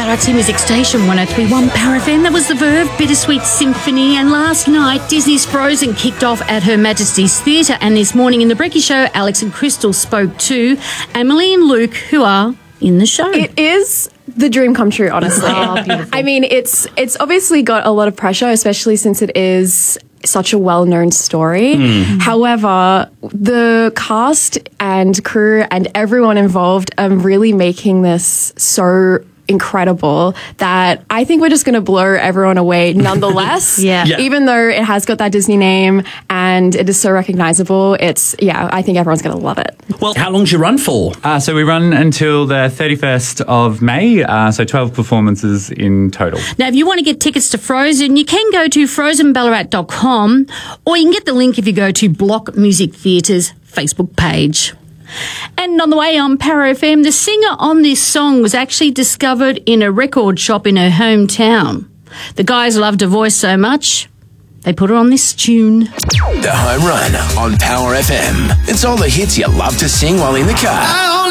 RT Music Station 103.1 Power FM. That was the Verve Bittersweet Symphony. And last night, Disney's Frozen kicked off at Her Majesty's Theatre. And this morning in the Brekkie Show, Alex and Crystal spoke to Emily and Luke, who are in the show. It is the dream come true, honestly. I mean, it's obviously got a lot of pressure, especially since it is such a well-known story. However, the cast and crew and everyone involved are really making this so incredible that I think we're just going to blow everyone away nonetheless. Yeah. Even though it has got that Disney name and it is so recognizable, I think everyone's going to love it. Well, how long's your run for? So we run until the 31st of May, so 12 performances in total. Now, if you want to get tickets to Frozen, you can go to frozenballarat.com, or you can get the link if you go to Block Music Theatre's Facebook page. And on the way on Power FM, the singer on this song was actually discovered in a record shop in her hometown. The guys loved her voice so much, they put her on this tune. The Home Run on Power FM. It's all the hits you love to sing while in the car.